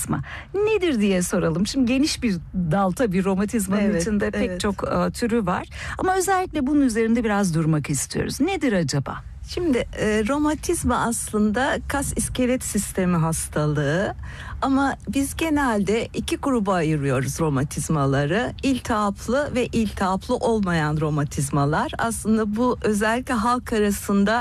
romatizma nedir diye soralım. Şimdi geniş bir dal tabii, romatizmanın içinde pek çok türü var. Ama özellikle bunun üzerinde biraz durmak istiyoruz. Nedir acaba? Şimdi romatizma aslında kas iskelet sistemi hastalığı, ama biz genelde iki gruba ayırıyoruz romatizmaları. İltihaplı ve iltihaplı olmayan romatizmalar. Aslında bu özellikle halk arasında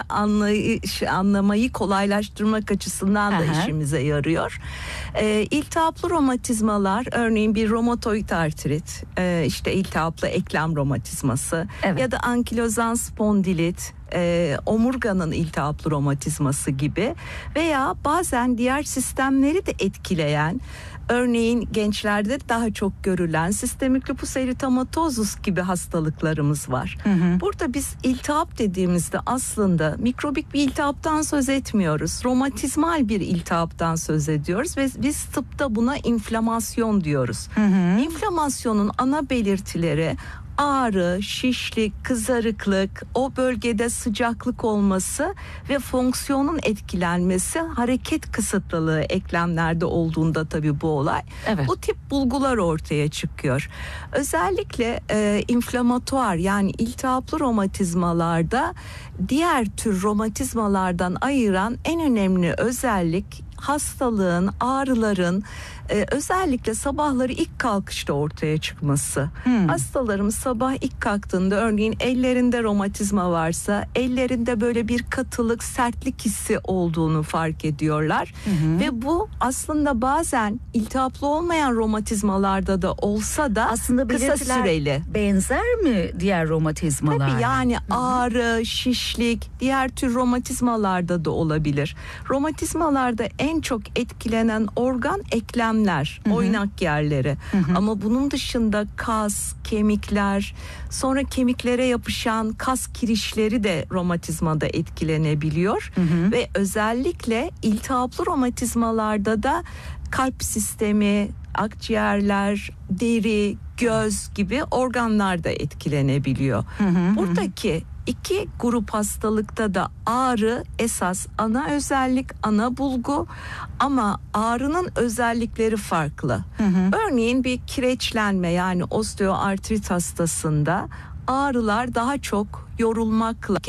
anlamayı kolaylaştırmak açısından da işimize yarıyor. İltihaplı romatizmalar, örneğin bir romatoid artrit, işte iltihaplı eklem romatizması ya da ankilozan spondilit, omurganın iltihaplı romatizması gibi, veya bazen diğer sistemleri de etkileyen, örneğin gençlerde daha çok görülen sistemik lupus eritematosus gibi hastalıklarımız var. Burada biz iltihap dediğimizde aslında mikrobik bir iltihaptan söz etmiyoruz. Romatizmal bir iltihaptan söz ediyoruz ve biz tıpta buna inflamasyon diyoruz. İnflamasyonun ana belirtileri ağrı, şişlik, kızarıklık, o bölgede sıcaklık olması ve fonksiyonun etkilenmesi, hareket kısıtlılığı eklemlerde olduğunda tabii bu olay. Bu tip bulgular ortaya çıkıyor. Özellikle inflamatuar, yani iltihaplı romatizmalarda diğer tür romatizmalardan ayıran en önemli özellik, hastalığın, ağrıların özellikle sabahları ilk kalkışta ortaya çıkması. Hastalarımız sabah ilk kalktığında, örneğin ellerinde romatizma varsa ellerinde böyle bir katılık, sertlik hissi olduğunu fark ediyorlar. Ve bu aslında bazen iltihaplı olmayan romatizmalarda da olsa da aslında kısa süreli. Benzer mi diğer romatizmalar? Tabii, yani ağrı, şişlik diğer tür romatizmalarda da olabilir. Romatizmalarda en çok etkilenen organ eklemler, oynak yerleri. Ama bunun dışında kas, kemikler, sonra kemiklere yapışan kas kirişleri de romatizmada etkilenebiliyor. Ve özellikle iltihaplı romatizmalarda da kalp sistemi, akciğerler, deri, göz gibi organlar da etkilenebiliyor. Buradaki İki grup hastalıkta da ağrı esas ana özellik, ana bulgu, ama ağrının özellikleri farklı. Örneğin bir kireçlenme, yani osteoartrit hastasında ağrılar daha çok yorulmakla,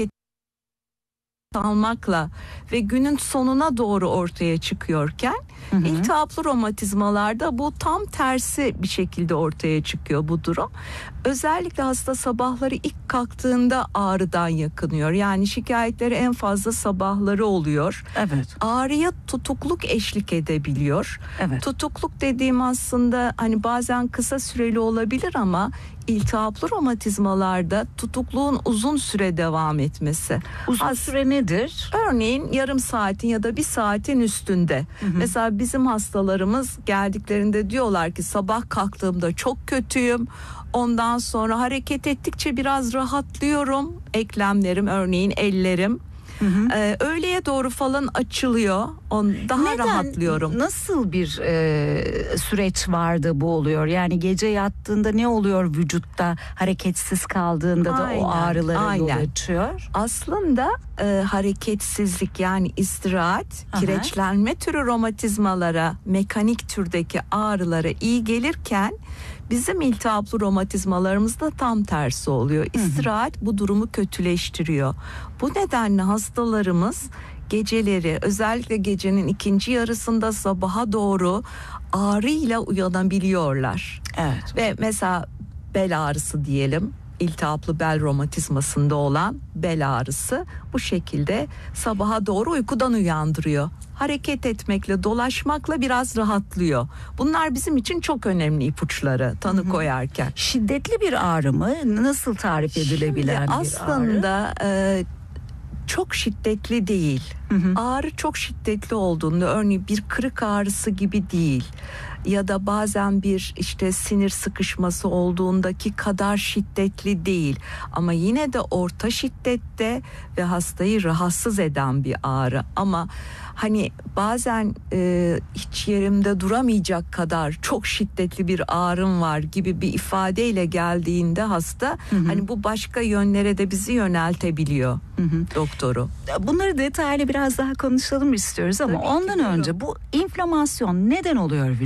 almakla ve günün sonuna doğru ortaya çıkıyorken, iltihaplı romatizmalarda bu tam tersi bir şekilde ortaya çıkıyor bu durum. Özellikle hasta sabahları ilk kalktığında ağrıdan yakınıyor. Yani şikayetleri en fazla sabahları oluyor. Ağrıya tutukluk eşlik edebiliyor. Tutukluk dediğim aslında hani bazen kısa süreli olabilir, ama iltihaplı romatizmalarda tutukluğun uzun süre devam etmesi. Uzun süre nedir? Örneğin yarım saatin ya da bir saatin üstünde. Mesela bizim hastalarımız geldiklerinde diyorlar ki sabah kalktığımda çok kötüyüm. Ondan sonra hareket ettikçe biraz rahatlıyorum. Eklemlerim, örneğin ellerim. Öğleye doğru falan açılıyor. Daha rahatlıyorum. Nasıl bir süreç vardı bu oluyor? Yani gece yattığında ne oluyor vücutta? Hareketsiz kaldığında da o ağrılara yol açıyor. Aslında hareketsizlik, yani istirahat, kireçlenme türü romatizmalara, mekanik türdeki ağrılara iyi gelirken, bizim iltihaplı romatizmalarımızda tam tersi oluyor. İstirahat bu durumu kötüleştiriyor. Bu nedenle hastalarımız geceleri, özellikle gecenin ikinci yarısında sabaha doğru ağrıyla uyanabiliyorlar. Ve mesela bel ağrısı diyelim, iltihaplı bel romatizmasında olan bel ağrısı bu şekilde sabaha doğru uykudan uyandırıyor. Hareket etmekle, dolaşmakla biraz rahatlıyor. Bunlar bizim için çok önemli ipuçları tanı koyarken. Şiddetli bir ağrı mı? Nasıl tarif edilebilen bir ağrı? Aslında çok şiddetli değil. Ağrı çok şiddetli olduğunda, örneğin bir kırık ağrısı gibi değil. Ya da bazen bir işte sinir sıkışması olduğundaki kadar şiddetli değil. Ama yine de orta şiddette ve hastayı rahatsız eden bir ağrı. Ama hani bazen hiç yerimde duramayacak kadar çok şiddetli bir ağrım var gibi bir ifadeyle geldiğinde hasta, hani bu başka yönlere de bizi yöneltebiliyor doktoru. Bunları detaylı biraz daha konuşalım istiyoruz, ama ondan önce bu inflamasyon neden oluyor